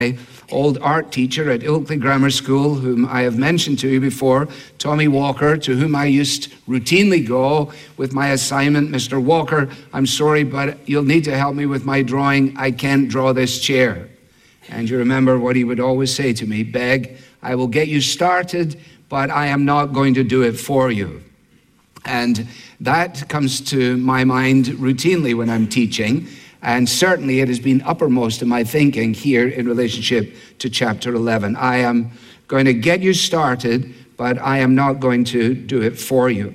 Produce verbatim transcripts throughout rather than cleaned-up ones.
old art teacher at Ilkley Grammar School, whom I have mentioned to you before, Tommy Walker, to whom I used to routinely go with my assignment. Mister Walker, I'm sorry, but you'll need to help me with my drawing. I can't draw this chair. And you remember what he would always say to me, Beg, I will get you started, but I am not going to do it for you. And that comes to my mind routinely when I'm teaching. And certainly it has been uppermost in my thinking here in relationship to chapter eleven. I am going to get you started, but I am not going to do it for you.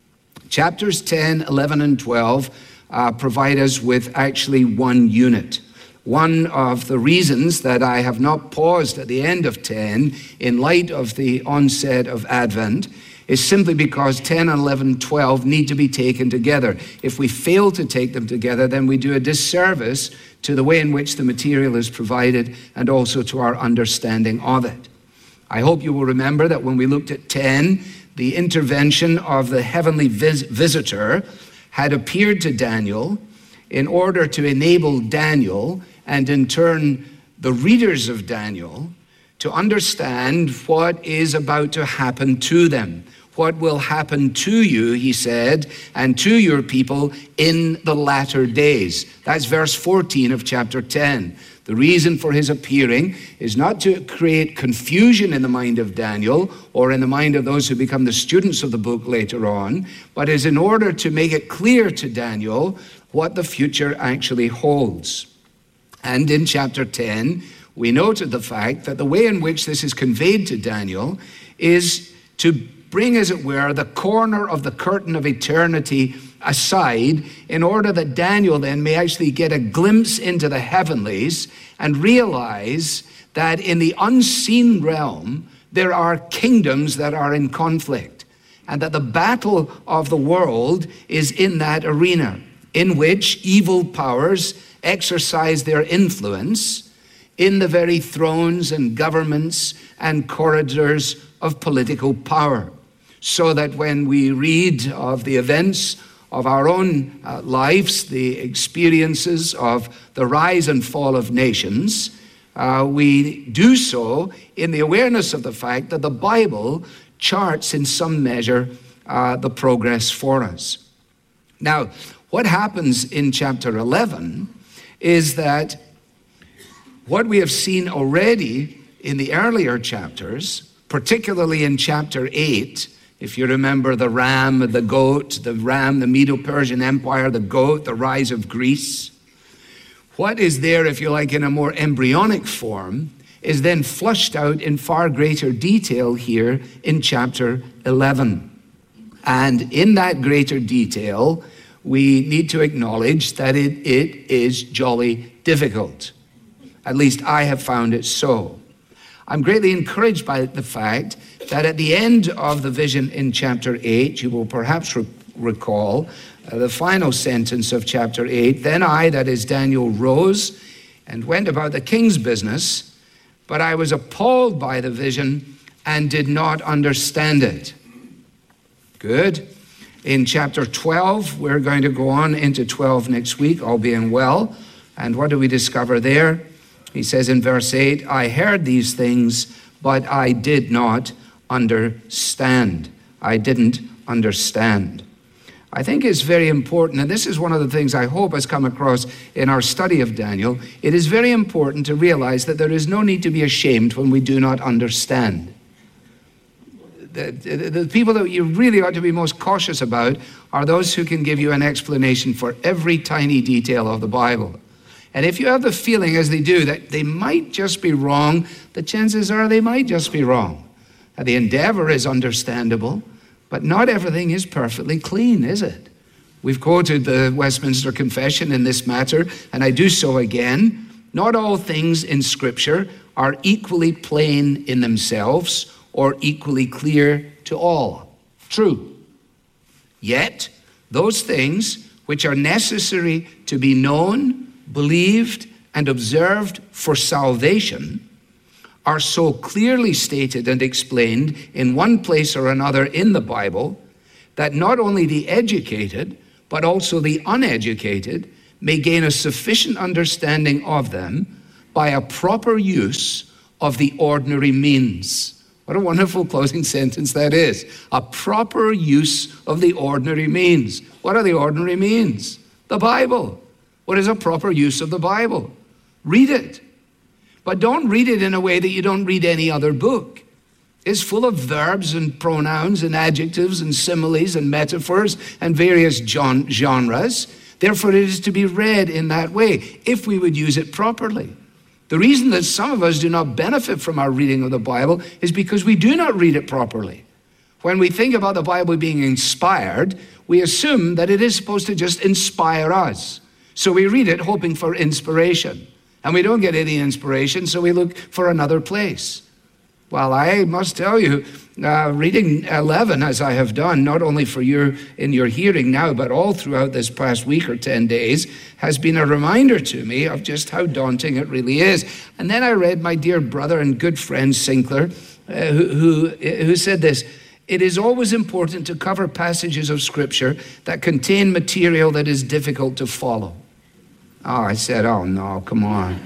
Chapters ten, eleven, and twelve uh, provide us with actually one unit. One of the reasons that I have not paused at the end of ten in light of the onset of Advent is simply because ten, eleven, twelve need to be taken together. If we fail to take them together, then we do a disservice to the way in which the material is provided and also to our understanding of it. I hope you will remember that when we looked at ten, the intervention of the heavenly vis- visitor had appeared to Daniel in order to enable Daniel and in turn the readers of Daniel to understand what is about to happen to them. What will happen to you, he said, and to your people in the latter days. That's verse fourteen of chapter ten. The reason for his appearing is not to create confusion in the mind of Daniel or in the mind of those who become the students of the book later on, but is in order to make it clear to Daniel what the future actually holds. And in chapter ten, we noted the fact that the way in which this is conveyed to Daniel is to bring, as it were, the corner of the curtain of eternity aside in order that Daniel then may actually get a glimpse into the heavenlies and realize that in the unseen realm there are kingdoms that are in conflict and that the battle of the world is in that arena in which evil powers exercise their influence in the very thrones and governments and corridors of political power. So that when we read of the events of our own uh, lives, the experiences of the rise and fall of nations, uh, we do so in the awareness of the fact that the Bible charts in some measure uh, the progress for us. Now, what happens in chapter eleven is that what we have seen already in the earlier chapters, particularly in chapter eight, if you remember the ram, the goat, the ram, the Medo-Persian Empire, the goat, the rise of Greece. What is there, if you like, in a more embryonic form, is then flushed out in far greater detail here in chapter eleven. And in that greater detail, we need to acknowledge that it, it is jolly difficult. At least I have found it so. I'm greatly encouraged by the fact that at the end of the vision in chapter eight, you will perhaps re- recall uh, the final sentence of chapter eight, then I, that is Daniel, rose and went about the king's business, but I was appalled by the vision and did not understand it. Good. In chapter twelve, we're going to go on into twelve next week, all being well. And what do we discover there? He says in verse eight, I heard these things, but I did not understand. I didn't understand. I think it's very important, and this is one of the things I hope has come across in our study of Daniel. It is very important to realize that there is no need to be ashamed when we do not understand. The, the, the people that you really ought to be most cautious about are those who can give you an explanation for every tiny detail of the Bible. And if you have the feeling, as they do, that they might just be wrong, the chances are they might just be wrong. And the endeavor is understandable, but not everything is perfectly clean, is it? We've quoted the Westminster Confession in this matter, and I do so again. Not all things in Scripture are equally plain in themselves or equally clear to all. True. Yet, those things which are necessary to be known, believed, and observed for salvation are so clearly stated and explained in one place or another in the Bible that not only the educated, but also the uneducated may gain a sufficient understanding of them by a proper use of the ordinary means. What a wonderful closing sentence that is. A proper use of the ordinary means. What are the ordinary means? The Bible. What is a proper use of the Bible? Read it. But don't read it in a way that you don't read any other book. It's full of verbs and pronouns and adjectives and similes and metaphors and various genres. Therefore, it is to be read in that way, if we would use it properly. The reason that some of us do not benefit from our reading of the Bible is because we do not read it properly. When we think about the Bible being inspired, we assume that it is supposed to just inspire us. So we read it hoping for inspiration. And we don't get any inspiration, so we look for another place. Well, I must tell you, uh, reading eleven, as I have done, not only for you in your hearing now, but all throughout this past week or ten days, has been a reminder to me of just how daunting it really is. And then I read my dear brother and good friend Sinclair, uh, who, who, who said this: it is always important to cover passages of Scripture that contain material that is difficult to follow. Oh, I said, oh no, come on.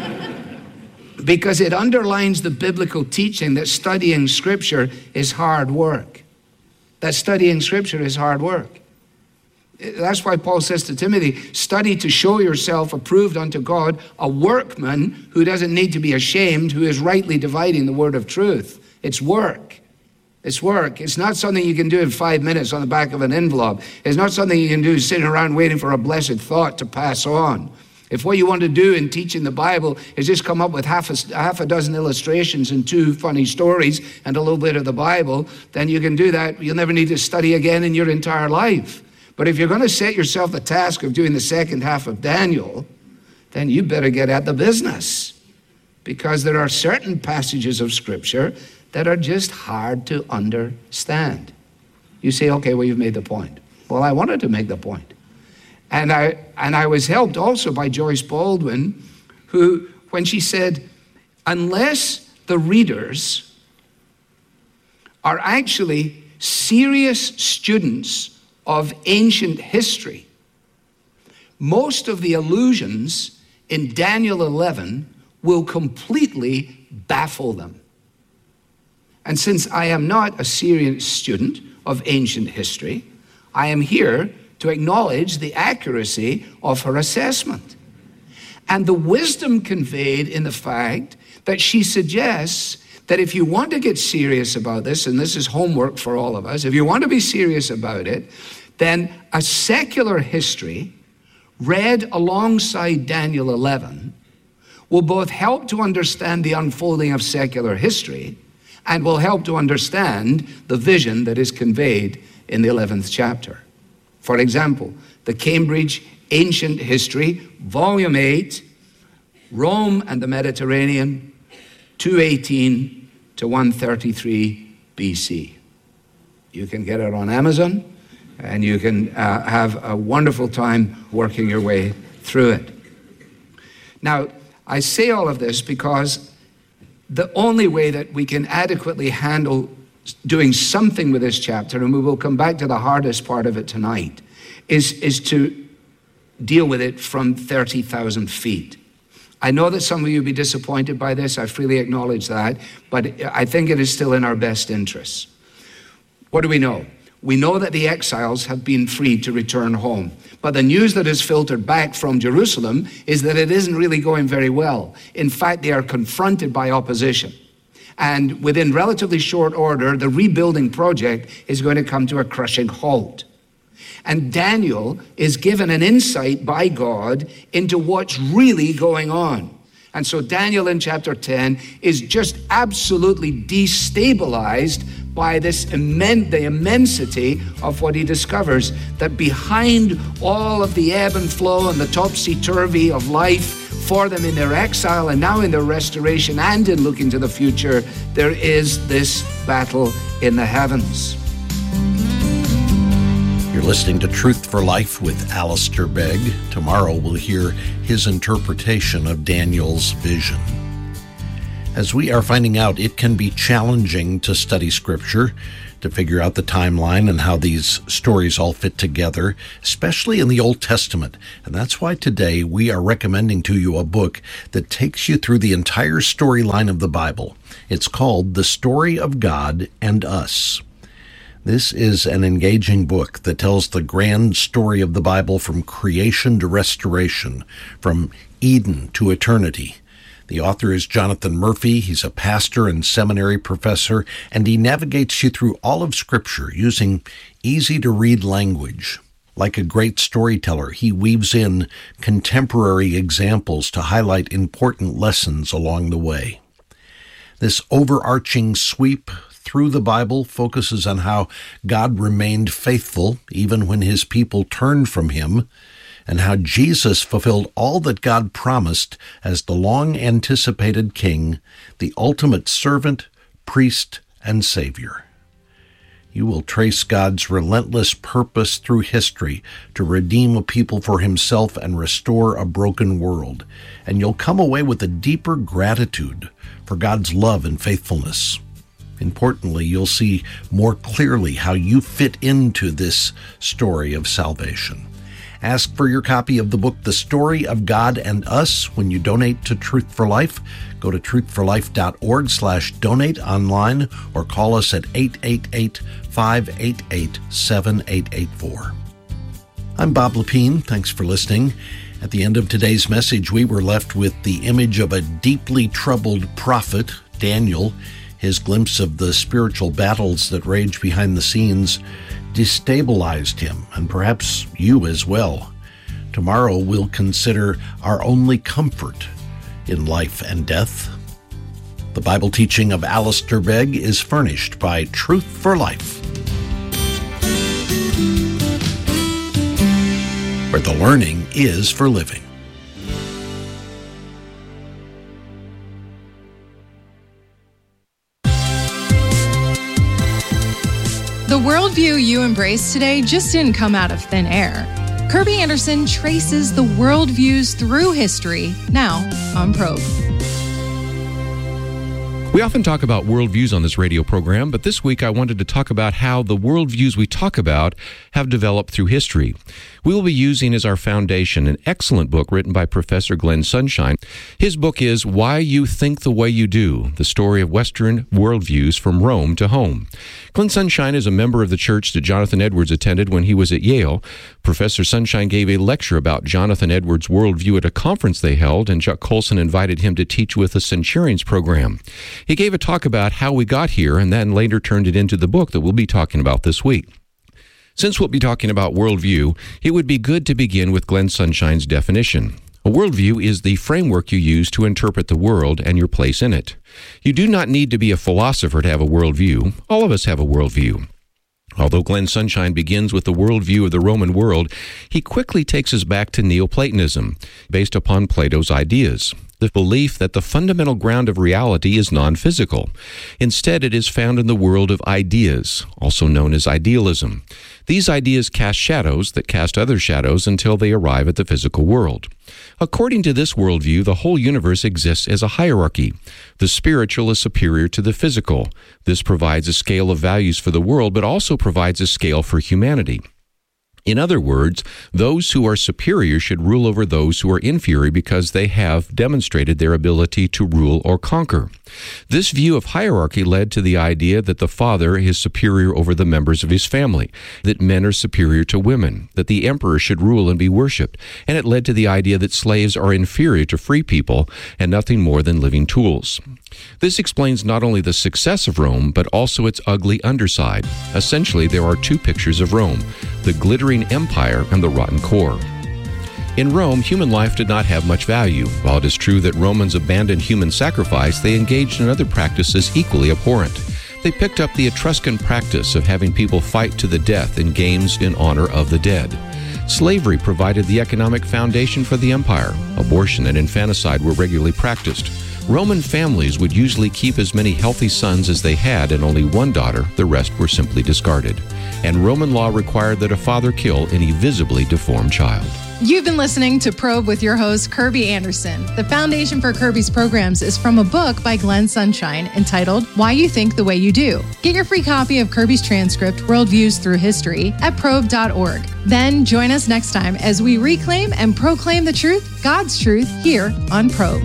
Because it underlines the biblical teaching that studying Scripture is hard work. That studying Scripture is hard work. That's why Paul says to Timothy, study to show yourself approved unto God, a workman who doesn't need to be ashamed, who is rightly dividing the word of truth. It's work. It's work. It's not something you can do in five minutes on the back of an envelope. It's not something you can do sitting around waiting for a blessed thought to pass on. If what you want to do in teaching the Bible is just come up with half a, half a dozen illustrations and two funny stories and a little bit of the Bible, then you can do that. You'll never need to study again in your entire life. But if you're going to set yourself the task of doing the second half of Daniel, then you better get at the business. Because there are certain passages of Scripture that are just hard to understand. You say, okay, well, you've made the point. Well, I wanted to make the point. And I and I was helped also by Joyce Baldwin, who, when she said, unless the readers are actually serious students of ancient history, most of the allusions in Daniel eleven will completely baffle them. And since I am not a serious student of ancient history, I am here to acknowledge the accuracy of her assessment and the wisdom conveyed in the fact that she suggests that if you want to get serious about this, and this is homework for all of us, if you want to be serious about it, then a secular history read alongside Daniel eleven will both help to understand the unfolding of secular history and will help to understand the vision that is conveyed in the eleventh chapter. For example, the Cambridge Ancient History, Volume eight, Rome and the Mediterranean, two eighteen to one thirty-three B C. You can get it on Amazon, and you can uh, have a wonderful time working your way through it. Now, I say all of this because the only way that we can adequately handle doing something with this chapter, and we will come back to the hardest part of it tonight, is, is to deal with it from thirty thousand feet. I know that some of you will be disappointed by this. I freely acknowledge that, but I think it is still in our best interests. What do we know? We know that the exiles have been freed to return home. But the news that is filtered back from Jerusalem is that it isn't really going very well. In fact, they are confronted by opposition. And within relatively short order, the rebuilding project is going to come to a crushing halt. And Daniel is given an insight by God into what's really going on. And so Daniel in chapter ten is just absolutely destabilized by this immen- the immensity of what he discovers, that behind all of the ebb and flow and the topsy-turvy of life for them in their exile and now in their restoration and in looking to the future, there is this battle in the heavens. You're listening to Truth for Life with Alistair Begg. Tomorrow we'll hear his interpretation of Daniel's vision. As we are finding out, it can be challenging to study Scripture, to figure out the timeline and how these stories all fit together, especially in the Old Testament. And that's why today we are recommending to you a book that takes you through the entire storyline of the Bible. It's called The Story of God and Us. This is an engaging book that tells the grand story of the Bible from creation to restoration, from Eden to eternity. The author is Jonathan Murphy. He's a pastor and seminary professor, and he navigates you through all of Scripture using easy-to-read language. Like a great storyteller, he weaves in contemporary examples to highlight important lessons along the way. This overarching sweep through the Bible focuses on how God remained faithful even when his people turned from him, and how Jesus fulfilled all that God promised as the long-anticipated King, the ultimate servant, priest, and Savior. You will trace God's relentless purpose through history to redeem a people for himself and restore a broken world, and you'll come away with a deeper gratitude for God's love and faithfulness. Importantly, you'll see more clearly how you fit into this story of salvation. Ask for your copy of the book, The Story of God and Us, when you donate to Truth for Life. Go to truthforlife.org slash donate online or call us at eight eight eight, five eight eight, seven eight eight four. I'm Bob Lepine. Thanks for listening. At the end of today's message, we were left with the image of a deeply troubled prophet, Daniel. His glimpse of the spiritual battles that rage behind the scenes destabilized him, and perhaps you as well. Tomorrow we'll consider our only comfort in life and death. The Bible teaching of Alistair Begg is furnished by Truth for Life, where the learning is for living. The worldview you embrace today just didn't come out of thin air. Kirby Anderson traces the worldviews through history, now on Probe. We often talk about worldviews on this radio program, but this week I wanted to talk about how the worldviews we talk about have developed through history. We will be using as our foundation an excellent book written by Professor Glenn Sunshine. His book is Why You Think the Way You Do, the story of Western worldviews from Rome to home. Glenn Sunshine is a member of the church that Jonathan Edwards attended when he was at Yale. Professor Sunshine gave a lecture about Jonathan Edwards' worldview at a conference they held, and Chuck Colson invited him to teach with the Centurions program. He gave a talk about how we got here and then later turned it into the book that we'll be talking about this week. Since we'll be talking about worldview, it would be good to begin with Glenn Sunshine's definition. A worldview is the framework you use to interpret the world and your place in it. You do not need to be a philosopher to have a worldview. All of us have a worldview. Although Glenn Sunshine begins with the worldview of the Roman world, he quickly takes us back to Neoplatonism, based upon Plato's ideas. The belief that the fundamental ground of reality is non-physical. Instead, it is found in the world of ideas, also known as idealism. These ideas cast shadows that cast other shadows until they arrive at the physical world. According to this worldview, the whole universe exists as a hierarchy. The spiritual is superior to the physical. This provides a scale of values for the world, but also provides a scale for humanity. In other words, those who are superior should rule over those who are inferior because they have demonstrated their ability to rule or conquer. This view of hierarchy led to the idea that the father is superior over the members of his family, that men are superior to women, that the emperor should rule and be worshipped, and it led to the idea that slaves are inferior to free people and nothing more than living tools. This explains not only the success of Rome, but also its ugly underside. Essentially, there are two pictures of Rome, the glittering empire and the rotten core. In Rome, human life did not have much value. While it is true that Romans abandoned human sacrifice, they engaged in other practices equally abhorrent. They picked up the Etruscan practice of having people fight to the death in games in honor of the dead. Slavery provided the economic foundation for the empire. Abortion and infanticide were regularly practiced. Roman families would usually keep as many healthy sons as they had and only one daughter. The rest were simply discarded. And Roman law required that a father kill any visibly deformed child. You've been listening to Probe with your host, Kirby Anderson. The foundation for Kirby's programs is from a book by Glenn Sunshine entitled Why You Think the Way You Do. Get your free copy of Kirby's transcript, Worldviews Through History, at probe dot org. Then join us next time as we reclaim and proclaim the truth, God's truth, here on Probe.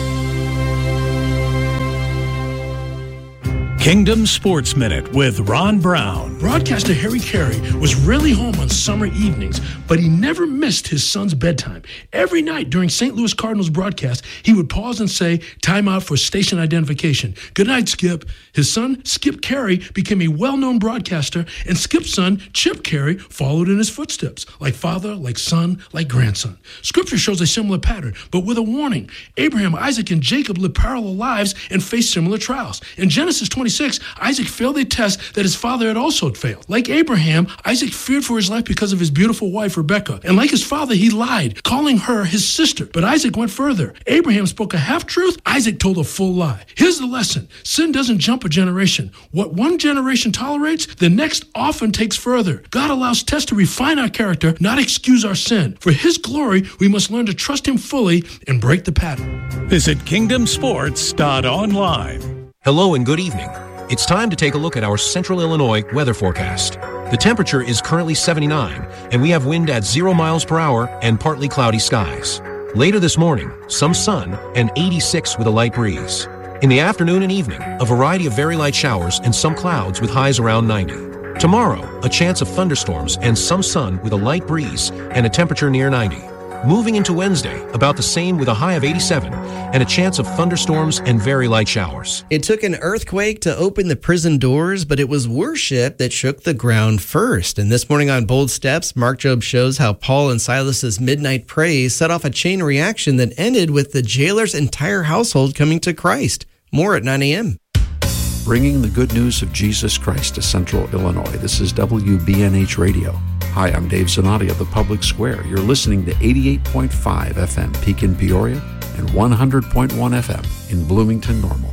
Kingdom Sports Minute with Ron Brown. Broadcaster Harry Carey was rarely home on summer evenings, but he never missed his son's bedtime. Every night during Saint Louis Cardinals broadcast, he would pause and say, "Time out for station identification. Good night, Skip." His son, Skip Carey, became a well-known broadcaster, and Skip's son, Chip Carey, followed in his footsteps, like father, like son, like grandson. Scripture shows a similar pattern, but with a warning. Abraham, Isaac, and Jacob lived parallel lives and faced similar trials. In Genesis twenty-six, Isaac failed a test that his father had also failed. Like Abraham, Isaac feared for his life because of his beautiful wife, Rebekah. And like his father, he lied, calling her his sister. But Isaac went further. Abraham spoke a half-truth. Isaac told a full lie. Here's the lesson. Sin doesn't jump a generation. What one generation tolerates, the next often takes further. God allows tests to refine our character, not excuse our sin. For his glory, we must learn to trust him fully and break the pattern. Visit kingdom sports dot online. Hello and good evening. It's time to take a look at our Central Illinois weather forecast. The temperature is currently seventy-nine, and we have wind at zero miles per hour and partly cloudy skies. Later this morning, some sun and eighty-six with a light breeze. In the afternoon and evening, a variety of very light showers and some clouds with highs around ninety. Tomorrow, a chance of thunderstorms and some sun with a light breeze and a temperature near ninety. Moving into Wednesday, about the same with a high of eighty-seven and a chance of thunderstorms and very light showers. It took an earthquake to open the prison doors, but it was worship that shook the ground first. And this morning on Bold Steps, Mark Jobe shows how Paul and Silas's midnight praise set off a chain reaction that ended with the jailer's entire household coming to Christ. More at nine a.m. Bringing the good news of Jesus Christ to Central Illinois. This is W B N H Radio. Hi, I'm Dave Zanotti of the Public Square. You're listening to eighty-eight point five F M Pekin, Peoria, and one hundred point one F M in Bloomington, Normal.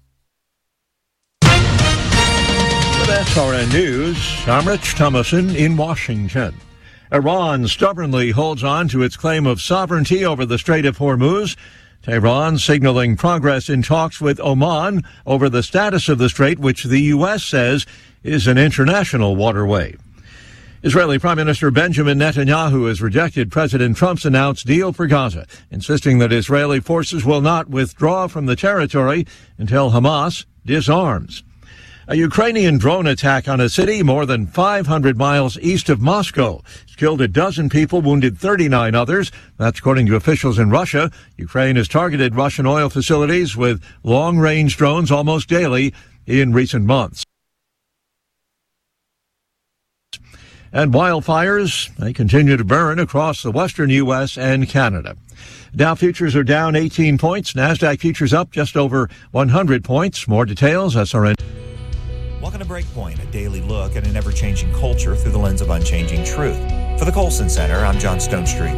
With S R N News, I'm Rich Thomason in Washington. Iran stubbornly holds on to its claim of sovereignty over the Strait of Hormuz. Tehran signaling progress in talks with Oman over the status of the strait, which the U S says is an international waterway. Israeli Prime Minister Benjamin Netanyahu has rejected President Trump's announced deal for Gaza, insisting that Israeli forces will not withdraw from the territory until Hamas disarms. A Ukrainian drone attack on a city more than five hundred miles east of Moscow has killed a dozen people, wounded thirty-nine others. That's according to officials in Russia. Ukraine has targeted Russian oil facilities with long-range drones almost daily in recent months. And wildfires, they continue to burn across the western U S and Canada. Dow futures are down eighteen points. NASDAQ futures up just over one hundred points. More details, S R N. Welcome to Breakpoint, a daily look at an ever-changing culture through the lens of unchanging truth. For the Colson Center, I'm John Stonestreet.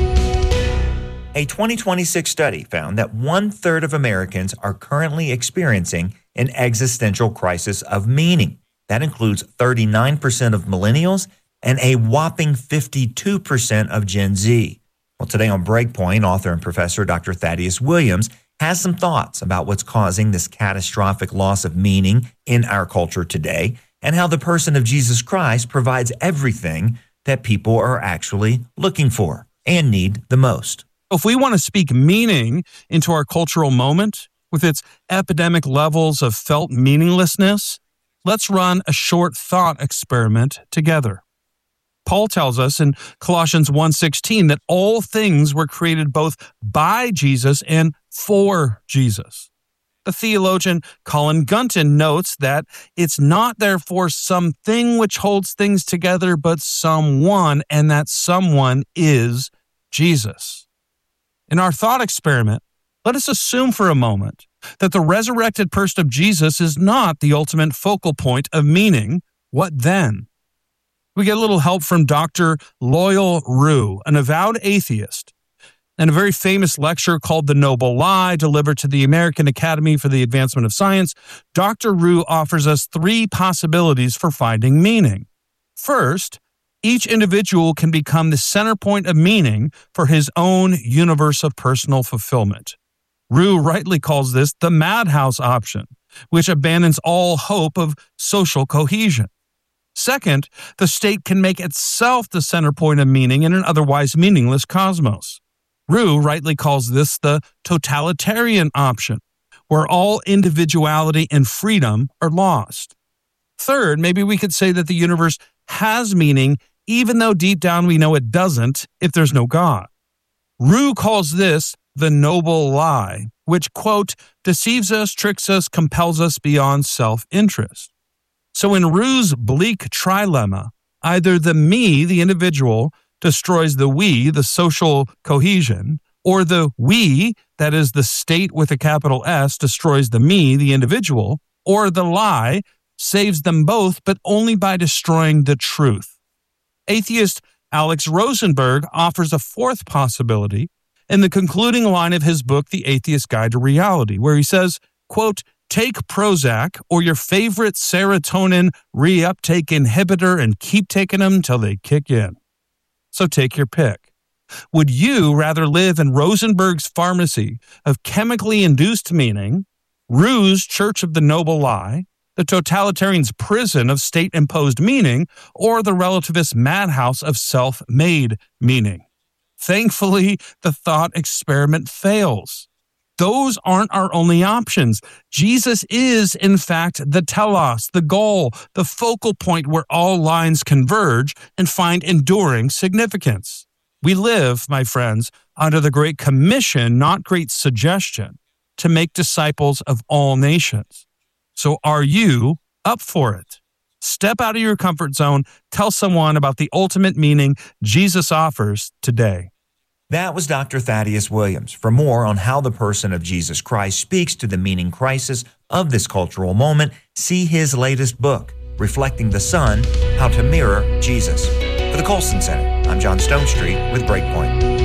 A twenty twenty-six study found that one-third of Americans are currently experiencing an existential crisis of meaning. That includes thirty-nine percent of millennials and a whopping fifty-two percent of Gen Z. Well, today on Breakpoint, author and professor Doctor Thaddeus Williams has some thoughts about what's causing this catastrophic loss of meaning in our culture today and how the person of Jesus Christ provides everything that people are actually looking for and need the most. If we want to speak meaning into our cultural moment with its epidemic levels of felt meaninglessness, let's run a short thought experiment together. Paul tells us in Colossians one sixteen that all things were created both by Jesus and for Jesus. The theologian Colin Gunton notes that it's not therefore something which holds things together, but someone, and that someone is Jesus. In our thought experiment, let us assume for a moment that the resurrected person of Jesus is not the ultimate focal point of meaning. What then? We get a little help from Doctor Loyal Rue, an avowed atheist. In a very famous lecture called The Noble Lie, delivered to the American Academy for the Advancement of Science, Doctor Rue offers us three possibilities for finding meaning. First, Each individual can become the center point of meaning for his own universe of personal fulfillment. Rue rightly calls this the madhouse option, which abandons all hope of social cohesion. Second, the state can make itself the center point of meaning in an otherwise meaningless cosmos. Rue rightly calls this the totalitarian option, where all individuality and freedom are lost. Third, maybe we could say that the universe has meaning, even though deep down we know it doesn't if there's no God. Rue calls this the noble lie, which, quote, deceives us, tricks us, compels us beyond self-interest. So in Rue's bleak trilemma, either the me, the individual, destroys the we, the social cohesion, or the we, that is the state with a capital S, destroys the me, the individual, or the lie saves them both, but only by destroying the truth. Atheist Alex Rosenberg offers a fourth possibility in the concluding line of his book, The Atheist Guide to Reality, where he says, quote, take Prozac or your favorite serotonin reuptake inhibitor and keep taking them till they kick in. So take your pick. Would you rather live in Rosenberg's pharmacy of chemically induced meaning, Rue's Church of the Noble Lie, the totalitarian's prison of state-imposed meaning, or the relativist madhouse of self-made meaning? Thankfully, the thought experiment fails. Those aren't our only options. Jesus is, in fact, the telos, the goal, the focal point where all lines converge and find enduring significance. We live, my friends, under the Great Commission, not Great Suggestion, to make disciples of all nations. So are you up for it? Step out of your comfort zone. Tell someone about the ultimate meaning Jesus offers today. That was Doctor Thaddeus Williams. For more on how the person of Jesus Christ speaks to the meaning crisis of this cultural moment, see his latest book, Reflecting the Sun, How to Mirror Jesus. For the Colson Center, I'm John Stonestreet with Breakpoint.